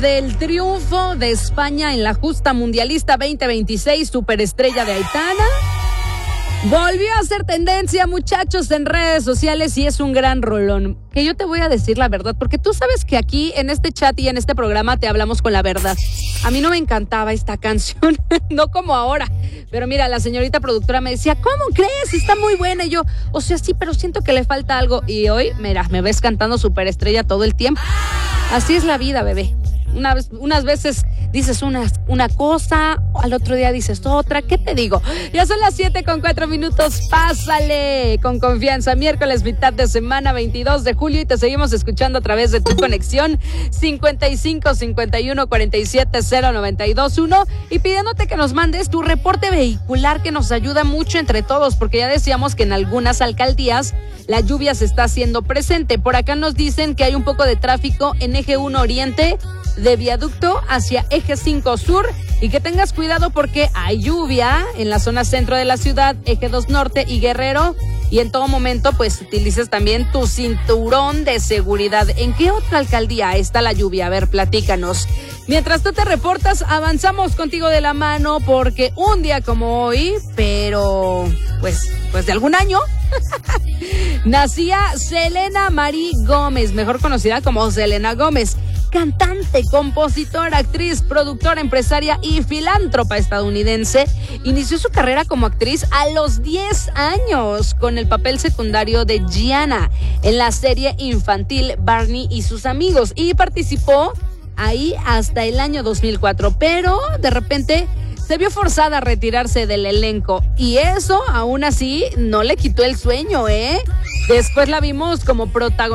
del triunfo de España en la justa mundialista 2026, superestrella de Aitana, volvió a ser tendencia, muchachos, en redes sociales y es un gran rolón. Que yo te voy a decir la verdad, porque tú sabes que aquí en este chat y en este programa te hablamos con la verdad. A mí no me encantaba esta canción, no como ahora. Pero mira, la señorita productora me decía, ¿cómo crees? Está muy buena. Y yo, o sea, sí, pero siento que le falta algo. Y hoy, mira, me ves cantando superestrella todo el tiempo. Así es la vida, bebé. Unas veces dices una cosa, al otro día dices otra. ¿Qué te digo? Ya son las 7:04. Pásale con confianza. Miércoles, mitad de semana, 22 de julio. Y te seguimos escuchando a través de tu conexión 55 51 47 092 1. Y pidiéndote que nos mandes tu reporte vehicular, que nos ayuda mucho entre todos. Porque ya decíamos que en algunas alcaldías la lluvia se está haciendo presente. Por acá nos dicen que hay un poco de tráfico en Eje 1 Oriente, de Viaducto hacia Eje 5 Sur, y que tengas cuidado porque hay lluvia en la zona centro de la ciudad, Eje 2 Norte y Guerrero, y en todo momento pues utilices también tu cinturón de seguridad. ¿En qué otra alcaldía está la lluvia? A ver, platícanos. Mientras tú te reportas, avanzamos contigo de la mano, porque un día como hoy, pero pues de algún año, nacía Selena Marie Gómez, mejor conocida como Selena Gómez. Cantante, compositora, actriz, productora, empresaria y filántropa estadounidense. Inició su carrera como actriz a los 10 años con el papel secundario de Gianna en la serie infantil Barney y sus amigos, y participó ahí hasta el año 2004, pero de repente se vio forzada a retirarse del elenco, y eso aún así no le quitó el sueño, Después la vimos como protagonista